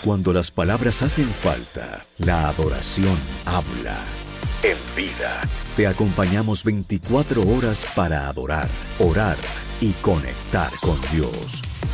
Cuando las palabras hacen falta, la adoración habla. En Vida, te acompañamos 24 horas para adorar, orar y conectar con Dios.